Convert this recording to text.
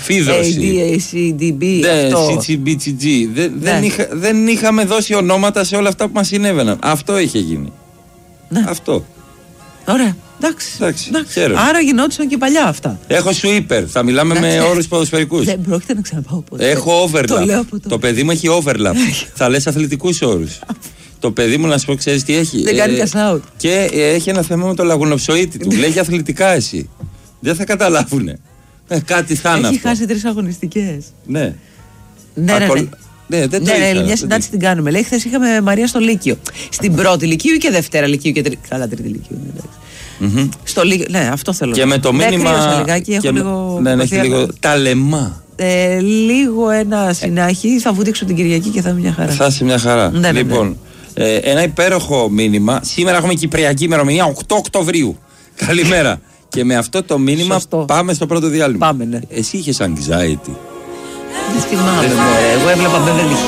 Φίδρωση. ADACDB. Ναι, CCBCG. Δεν είχαμε δώσει ονόματα σε όλα αυτά που μας συνέβαιναν. Αυτό είχε γίνει. Ναι. Αυτό. Ωραία. Εντάξει. Άρα γινόντουσαν και παλιά αυτά. Έχω sweeper. Θα μιλάμε με όρους ποδοσφαιρικούς. Δεν πρόκειται να ξαναπάω ποτέ. Έχω overlap. Το παιδί μου έχει overlap. Θα λες αθλητικούς όρους. Το παιδί μου, να σου πω, ξέρεις τι έχει. Δεν κάνει cash out. Και έχει ένα θέμα με το λαγουνοψοίτη του. Λέγει αθλητικά εσύ. Δεν θα καταλάβουνε. Κάτι θα είναι. Έχει χάσει 3 αγωνιστικές. Ναι. Ναι, μια συνάντηση την κάνουμε. Λέει, χθες είχαμε Μαρία στο Λύκειο. Στην πρώτη Λυκείου και Δευτέρα Λυκείου και καλά, τρίτη Λυκείου. Στο Λύκειο. Ναι, αυτό θέλω. Και με το μήνυμα. Λίγο ταλεμά. Λίγο ένα συνάχη. Θα βουδίξω την Κυριακή και θα είναι μια χαρά. Θα είσαι μια χαρά. Λοιπόν, ένα υπέροχο μήνυμα. Σήμερα έχουμε κυπριακή ημερομηνία 8 Οκτωβρίου. Καλημέρα. Και με αυτό το μήνυμα πάμε στο πρώτο διάλειμμα. Πάμε, ναι. Εσύ είχες anxiety. Δεν θυμάμαι, εγώ έβλεπα Beverly